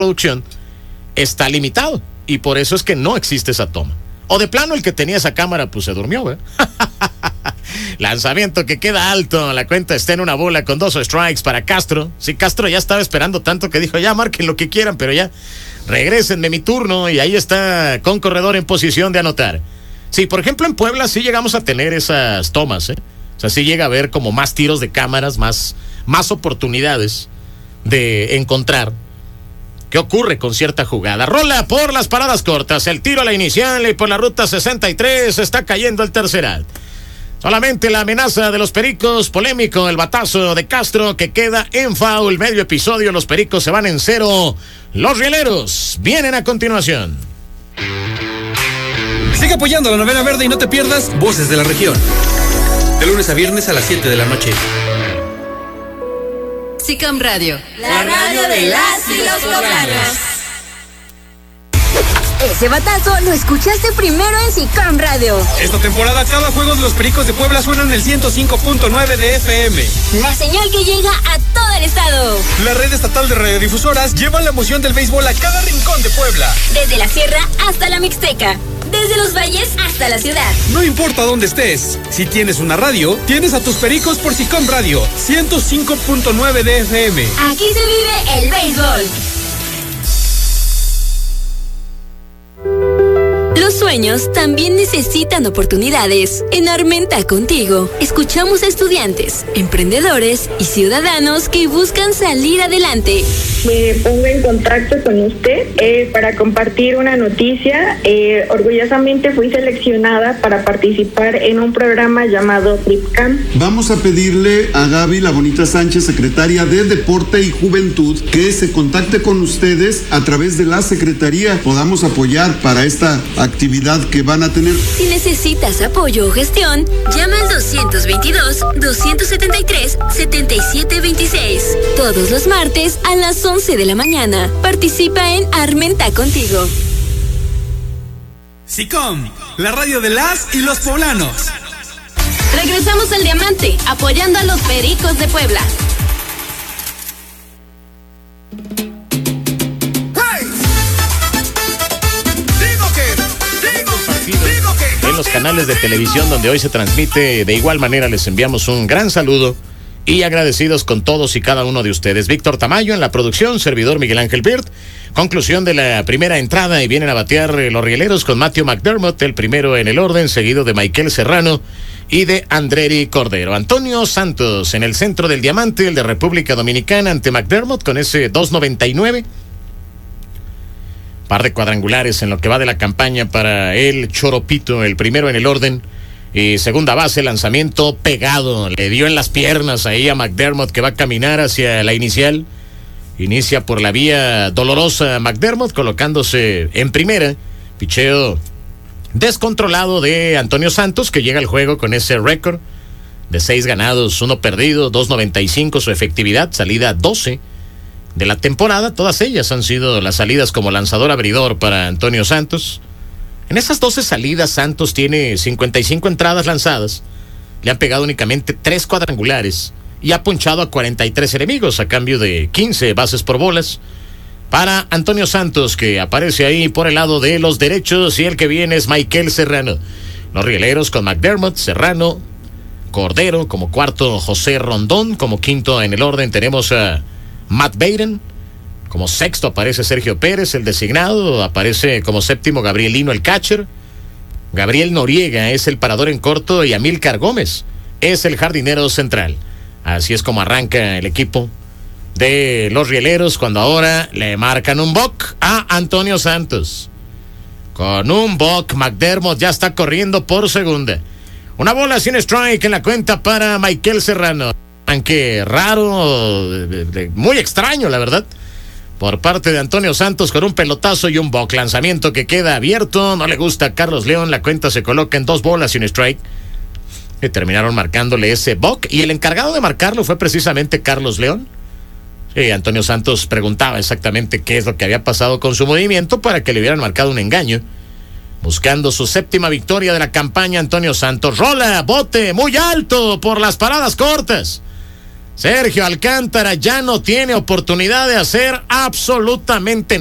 producción está limitado y por eso es que no existe esa toma. O de plano el que tenía esa cámara pues se durmió, ¿eh? Lanzamiento que queda alto, la cuenta está en una bola con 2 strikes para Castro. Sí, Castro ya estaba esperando tanto que dijo, ya marquen lo que quieran, pero ya regrésenme mi turno, y ahí está con corredor en posición de anotar. Sí, por ejemplo en Puebla sí llegamos a tener esas tomas, ¿eh? O sea, sí llega a haber como más tiros de cámaras, más oportunidades de encontrar qué ocurre con cierta jugada. Rola por las paradas cortas, el tiro a la inicial y por la ruta 63 está cayendo el tercer out. Solamente la amenaza de los Pericos, polémico el batazo de Castro que queda en foul. Medio episodio, los Pericos se van en 0. Los Rieleros vienen a continuación. Sigue apoyando a la Novena Verde y no te pierdas Voces de la Región. De lunes a viernes a las 7 de la noche. SICAM Radio, la radio de las y los poblanos. Ese batazo lo escuchaste primero en SICAM Radio. Esta temporada cada juego de los Pericos de Puebla suena en el 105.9 de FM. La señal que llega a todo el estado. La red estatal de radiodifusoras lleva la emoción del béisbol a cada rincón de Puebla. Desde la sierra hasta la Mixteca. Desde los valles hasta la ciudad. No importa dónde estés, si tienes una radio, tienes a tus Pericos por SICAM Radio, 105.9 de FM. Aquí se vive el béisbol. Los sueños también necesitan oportunidades. En Armenta Contigo, escuchamos a estudiantes, emprendedores y ciudadanos que buscan salir adelante. Me pongo en contacto con usted para compartir una noticia. Orgullosamente fui seleccionada para participar en un programa llamado TripCamp. Vamos a pedirle a Gaby La Bonita Sánchez, secretaria de Deporte y Juventud, que se contacte con ustedes a través de la secretaría. Podamos apoyar para esta actividad que van a tener. Si necesitas apoyo o gestión, llama al 222-273-7726. Todos los martes a las 11 de la mañana. Participa en Armenta Contigo. SICAM, la radio de las y los poblanos. Regresamos al Diamante, apoyando a los Pericos de Puebla. En los canales de televisión donde hoy se transmite, de igual manera les enviamos un gran saludo y agradecidos con todos y cada uno de ustedes. Víctor Tamayo en la producción, servidor Miguel Ángel Peart. Conclusión de la primera entrada y vienen a batear los Rieleros con Matthew McDermott, el primero en el orden, seguido de Michael Serrano y de Andreri Cordero. Antonio Santos en el centro del Diamante, el de República Dominicana, ante McDermott con ese 2.99. Par de cuadrangulares en lo que va de la campaña para el Choropito, el primero en el orden. Y segunda base, lanzamiento pegado. Le dio en las piernas ahí a McDermott, que va a caminar hacia la inicial. Inicia por la vía dolorosa McDermott, colocándose en primera. Picheo descontrolado de Antonio Santos, que llega al juego con ese récord de 6 ganados, 1 perdido, 2.95 su efectividad, salida 12 de la temporada. Todas ellas han sido las salidas como lanzador abridor para Antonio Santos. En esas 12 salidas, Santos tiene 55 entradas lanzadas, le han pegado únicamente 3 cuadrangulares y ha ponchado a 43 enemigos a cambio de 15 bases por bolas. Para Antonio Santos, que aparece ahí por el lado de los derechos, y el que viene es Michael Serrano. Los Rieleros con McDermott, Serrano, Cordero como cuarto, José Rondón como quinto en el orden. Tenemos a Matt Baden. Como sexto aparece Sergio Pérez, el designado. Aparece como séptimo Gabriel Lino, el catcher. Gabriel Noriega es el parador en corto y Amílcar Gómez es el jardinero central. Así es como arranca el equipo de los Rieleros, cuando ahora le marcan un balk a Antonio Santos. Con un balk, McDermott ya está corriendo por segunda. Una bola sin strike en la cuenta para Michael Serrano. Aunque raro, muy extraño la verdad, por parte de Antonio Santos, con un pelotazo y un balk. Lanzamiento que queda abierto, no le gusta a Carlos León. La cuenta se coloca en 2 bolas sin strike. Y terminaron marcándole ese balk, y el encargado de marcarlo fue precisamente Carlos León. Sí, Antonio Santos preguntaba exactamente qué es lo que había pasado con su movimiento para que le hubieran marcado un engaño. Buscando su 7ª victoria de la campaña, Antonio Santos rola, bote muy alto por las paradas cortas. Sergio Alcántara ya no tiene oportunidad de hacer absolutamente